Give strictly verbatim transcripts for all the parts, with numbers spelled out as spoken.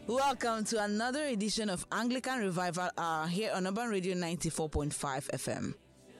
Welcome to another edition of Anglican Revival Hour here on Urban Radio ninety-four point five F M.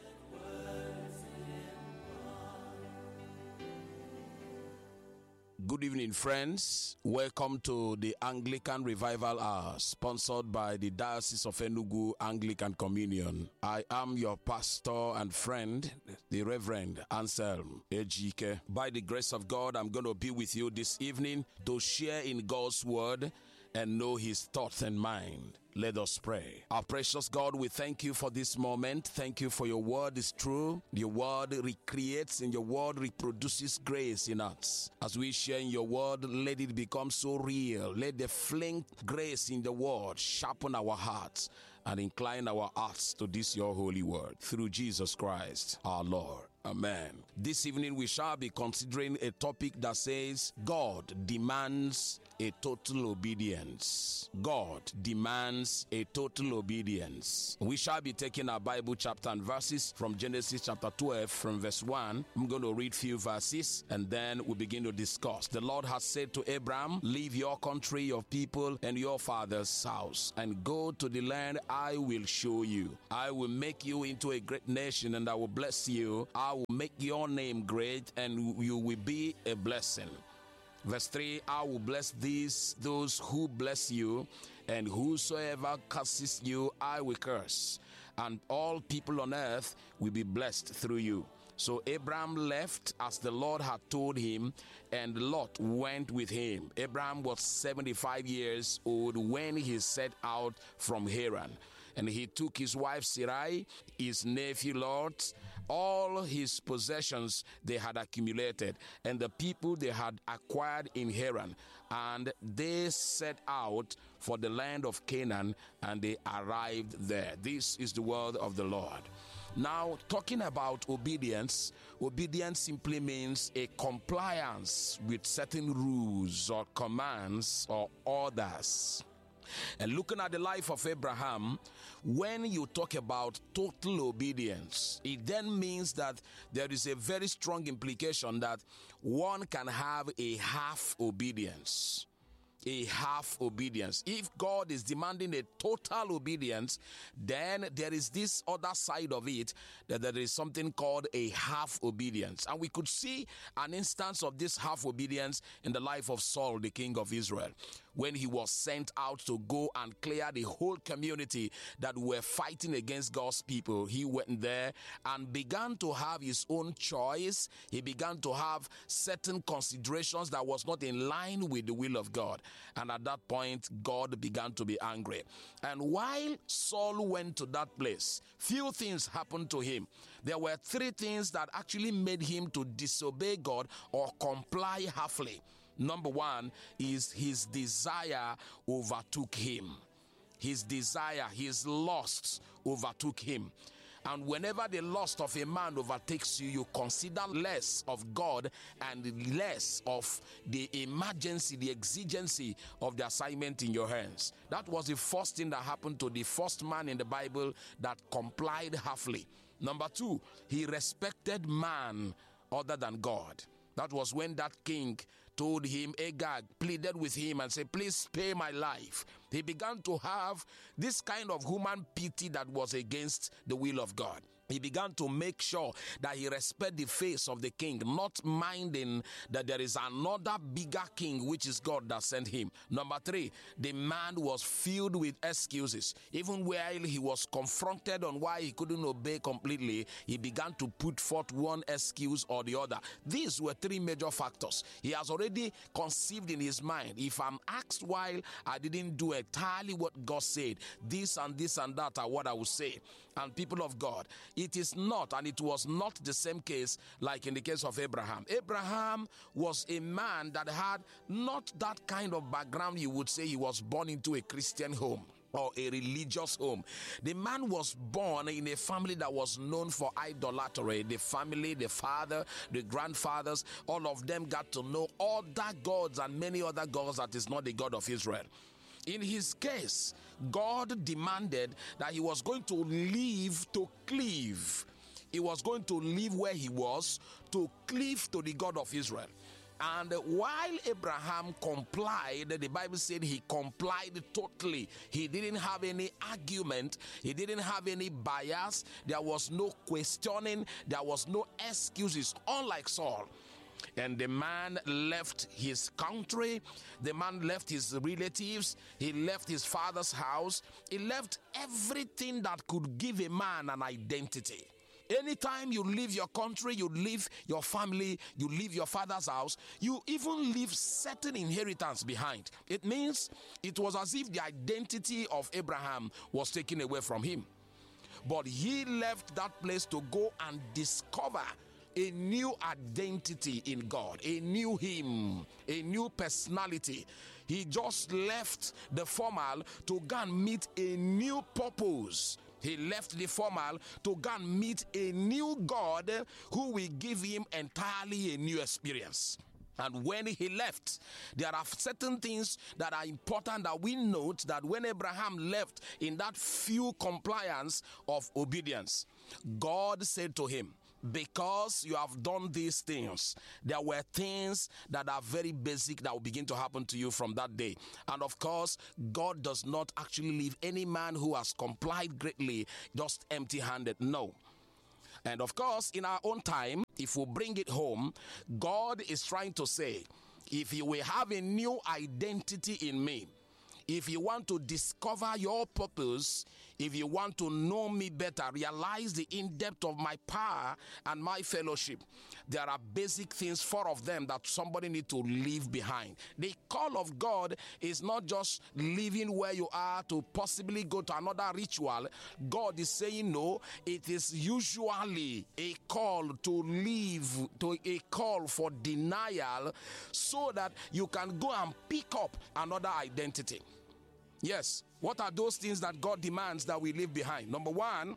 Good evening, friends. Welcome to the Anglican Revival Hour, sponsored by the Diocese of Enugu Anglican Communion. I am your pastor and friend, the Reverend Anselm Ejike. By the grace of God, I'm going to be with you this evening to share in God's word and know his thoughts and mind. Let us pray. Our precious God, we thank you for this moment. Thank you for your word is true. Your word recreates and your word reproduces grace in us. As we share in your word, let it become so real. Let the flame grace in the word sharpen our hearts and incline our hearts to this your holy word. Through Jesus Christ, our Lord. Amen. This evening we shall be considering a topic that says God demands a total obedience. God demands a total obedience. We shall be taking our Bible chapter and verses from Genesis chapter twelve from verse one. I'm going to read few verses and then we'll begin to discuss. The Lord has said to Abraham, leave your country, your people, and your father's house and go to the land I will show you. I will make you into a great nation and I will bless you. I will make your name great and you will be a blessing. Verse three, I will bless these, those who bless you, and whosoever curses you, I will curse. And all people on earth will be blessed through you. So Abraham left as the Lord had told him, and Lot went with him. Abraham was seventy-five years old when he set out from Haran. And he took his wife Sarai, his nephew Lot, all his possessions they had accumulated, and the people they had acquired in Haran. And they set out for the land of Canaan, and they arrived there. This is the word of the Lord. Now, talking about obedience, obedience simply means a compliance with certain rules or commands or orders. And looking at the life of Abraham, when you talk about total obedience, it then means that there is a very strong implication that one can have a half obedience. A half obedience. If God is demanding a total obedience, then there is this other side of it, that there is something called a half obedience. And we could see an instance of this half obedience in the life of Saul, the king of Israel, when he was sent out to go and clear the whole community that were fighting against God's people. He went there and began to have his own choice. He began to have certain considerations that was not in line with the will of God. And at that point, God began to be angry. And while Saul went to that place, few things happened to him. There were three things that actually made him to disobey God or comply halfly. Number one is his desire overtook him. His desire, his lust overtook him. And whenever the lust of a man overtakes you, you consider less of God and less of the emergency, the exigency of the assignment in your hands. That was the first thing that happened to the first man in the Bible that complied halfly. Number two, he respected man other than God. That was when that king told him, Agag pleaded with him and said, please spare my life. He began to have this kind of human pity that was against the will of God. He began to make sure that he respect the face of the king, not minding that there is another bigger king, which is God that sent him. Number three, the man was filled with excuses. Even while he was confronted on why he couldn't obey completely, he began to put forth one excuse or the other. These were three major factors. He has already conceived in his mind, if I'm asked why I didn't do entirely what God said, this and this and that are what I will say. And people of God, it is not, and it was not the same case like in the case of Abraham. Abraham was a man that had not that kind of background. You would say he was born into a Christian home or a religious home. The man was born in a family that was known for idolatry. The family, the father, the grandfathers, all of them got to know other gods and many other gods that is not the God of Israel. In his case, God demanded that he was going to leave to cleave. He was going to leave where he was to cleave to the God of Israel. And while Abraham complied, the Bible said he complied totally. He didn't have any argument. He didn't have any bias. There was no questioning. There was no excuses, unlike Saul. And the man left his country. The man left his relatives. He left his father's house. He left everything that could give a man an identity. Anytime you leave your country, you leave your family, you leave your father's house, you even leave certain inheritance behind. It means it was as if the identity of Abraham was taken away from him. But he left that place to go and discover a new identity in God, a new him, a new personality. He just left the formal to go and meet a new purpose. He left the formal to go and meet a new God who will give him entirely a new experience. And when he left, there are certain things that are important that we note that when Abraham left in that few compliance of obedience, God said to him, because you have done these things, there were things that are very basic that will begin to happen to you from that day. And of course, God does not actually leave any man who has complied greatly just empty-handed. No. And of course, in our own time, if we bring it home, God is trying to say, if you will have a new identity in me, if you want to discover your purpose, if you want to know me better, realize the in-depth of my power and my fellowship, there are basic things, four of them, that somebody need to leave behind. The call of God is not just leaving where you are to possibly go to another ritual. God is saying no, it is usually a call to leave, to a call for denial, so that you can go and pick up another identity. Yes, what are those things that God demands that we leave behind? Number one,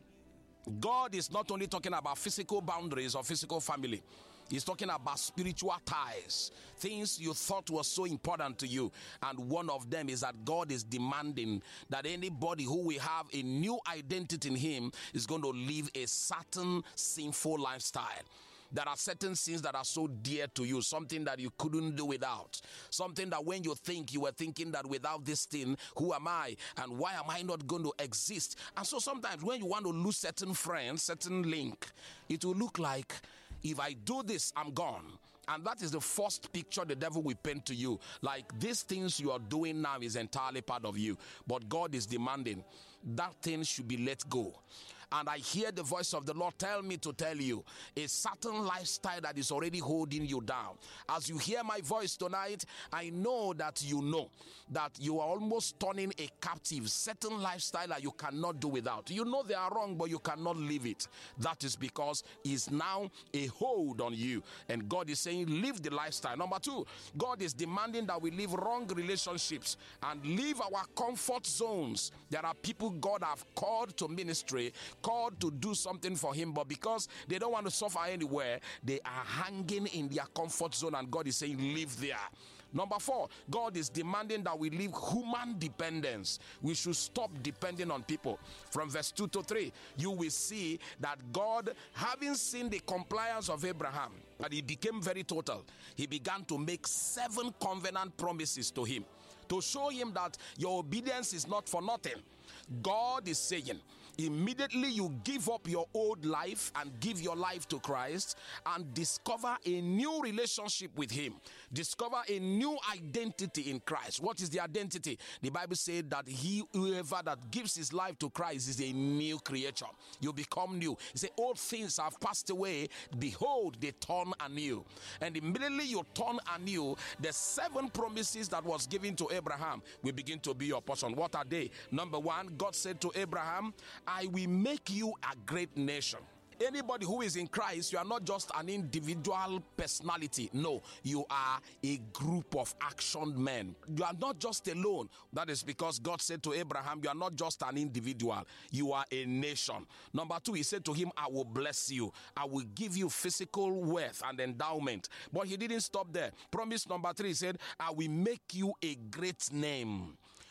God is not only talking about physical boundaries or physical family. He's talking about spiritual ties, things you thought were so important to you. And one of them is that God is demanding that anybody who will have a new identity in him is going to live a certain sinful lifestyle. There are certain sins that are so dear to you, something that you couldn't do without, something that when you think, you were thinking that without this thing, who am I and why am I not going to exist? And so sometimes when you want to lose certain friends, certain link, it will look like, if I do this, I'm gone. And that is the first picture the devil will paint to you. Like, these things you are doing now is entirely part of you. But God is demanding that thing should be let go. And I hear the voice of the Lord tell me to tell you a certain lifestyle that is already holding you down. As you hear my voice tonight, I know that you know that you are almost turning a captive, certain lifestyle that you cannot do without. You know they are wrong, but you cannot leave it. That is because it's now a hold on you. And God is saying, live the lifestyle. Number two, God is demanding that we leave wrong relationships and leave our comfort zones. There are people God have called to ministry, called to do something for him, but because they don't want to suffer anywhere, they are hanging in their comfort zone, and God is saying, live there. Number four, God is demanding that we leave human dependence. We should stop depending on people. From verse two to three, you will see that God, having seen the compliance of Abraham, that he became very total, he began to make seven covenant promises to him to show him that your obedience is not for nothing. God is saying, immediately you give up your old life and give your life to Christ and discover a new relationship with him. Discover a new identity in Christ. What is the identity? The Bible said that he, whoever that gives his life to Christ is a new creature. You become new. He said, old things have passed away. Behold, they turn anew. And immediately you turn anew, the seven promises that was given to Abraham will begin to be your portion. What are they? Number one, God said to Abraham, I will make you a great nation. Anybody who is in Christ, you are not just an individual personality. No, you are a group of action men. You are not just alone. That is because God said to Abraham, you are not just an individual. You are a nation. Number two, he said to him, I will bless you. I will give you physical wealth and endowment. But he didn't stop there. Promise number three, he said, I will make you a great name.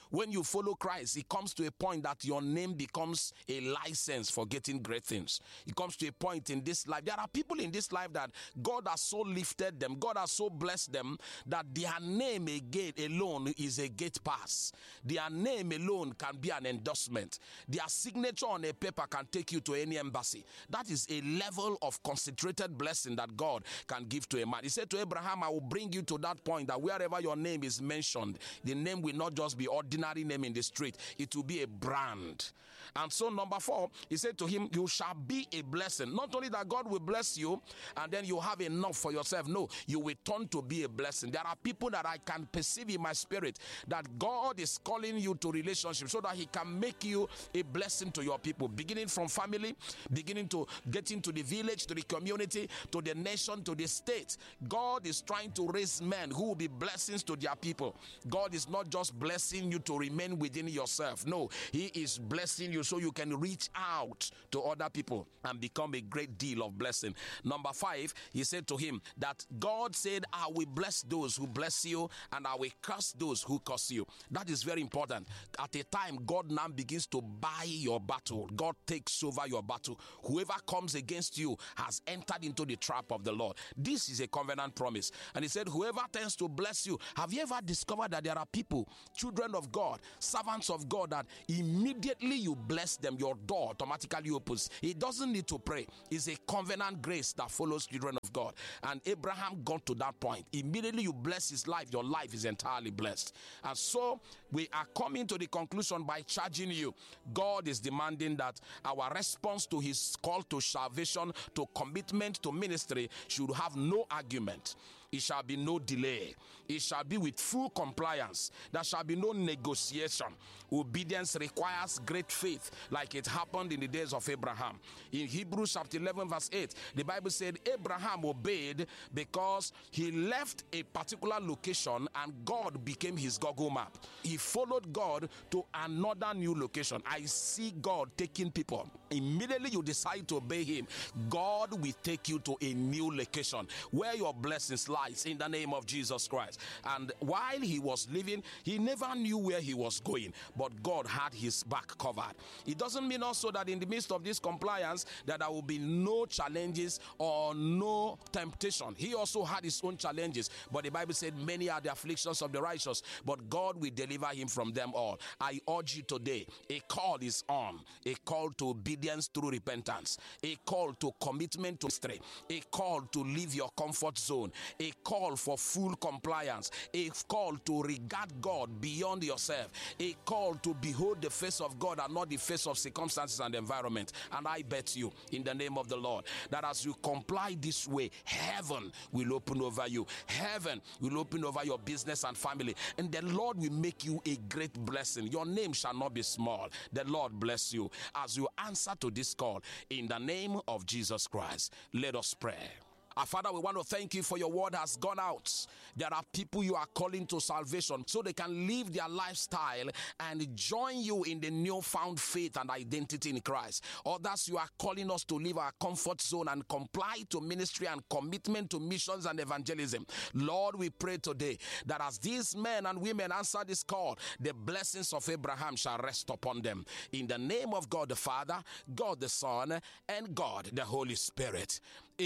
When you follow Christ, it comes to a point that your name becomes a license for getting great things. It comes to a point in this life. There are people in this life that God has so lifted them, God has so blessed them, that their name again alone is a gate pass. Their name alone can be an endorsement. Their signature on a paper can take you to any embassy. That is a level of concentrated blessing that God can give to a man. He said to Abraham, I will bring you to that point that wherever your name is mentioned, the name will not just be ordinary name in the street. It will be a brand. And so number four, he said to him, you shall be a blessing. Not only that God will bless you and then you have enough for yourself. No, you will turn to be a blessing. There are people that I can perceive in my spirit that God is calling you to relationships so that he can make you a blessing to your people, beginning from family, beginning to get into the village, to the community, to the nation, to the state. God is trying to raise men who will be blessings to their people. God is not just blessing you to remain within yourself. No, he is blessing you so you can reach out to other people and become a great deal of blessing. Number five, he said to him that God said, I will bless those who bless you and I will curse those who curse you. That is very important. At a time, God now begins to buy your battle. God takes over your battle. Whoever comes against you has entered into the trap of the Lord. This is a covenant promise. And he said, whoever tends to bless you. Have you ever discovered that there are people, children of God, servants of God, that immediately you bless them, your door automatically opens. He doesn't need to pray. It's a covenant grace that follows children of God. And Abraham got to that point. Immediately you bless his life, your life is entirely blessed. And so we are coming to the conclusion by charging you. God is demanding that our response to his call to salvation, to commitment to ministry, should have no argument. It shall be no delay. It shall be with full compliance. There shall be no negotiation. Obedience requires great faith, like it happened in the days of Abraham. In Hebrews chapter eleven verse eight, the Bible said Abraham obeyed because he left a particular location and God became his Google map. He followed God to another new location. I see God taking people. Immediately you decide to obey him, God will take you to a new location where your blessings lies in the name of Jesus Christ. And while he was living, he never knew where he was going, but God had his back covered. It doesn't mean also that in the midst of this compliance that there will be no challenges or no temptation. He also had his own challenges, but the Bible said many are the afflictions of the righteous, but God will deliver him from them all. I urge you today, a call is on, a call to obedience through repentance, a call to commitment to ministry, a call to leave your comfort zone, a call for full compliance, a call to regard God beyond yourself, a call to behold the face of God and not the face of circumstances and environment. And I bet you, in the name of the Lord, that as you comply this way, heaven will open over you. Heaven will open over your business and family. And the Lord will make you a great blessing. Your name shall not be small. The Lord bless you as you answer to this call. In the name of Jesus Christ, let us pray. Our Father, we want to thank you for your word has gone out. There are people you are calling to salvation so they can live their lifestyle and join you in the newfound faith and identity in Christ. Others, you are calling us to leave our comfort zone and comply to ministry and commitment to missions and evangelism. Lord, we pray today that as these men and women answer this call, the blessings of Abraham shall rest upon them. In the name of God the Father, God the Son, and God the Holy Spirit.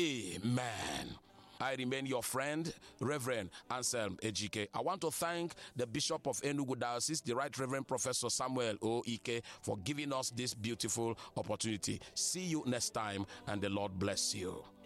Amen. I remain your friend, Reverend Anselm Ejike. I want to thank the Bishop of Enugu Diocese, the Right Reverend Professor Samuel O. Ike, for giving us this beautiful opportunity. See you next time, and the Lord bless you.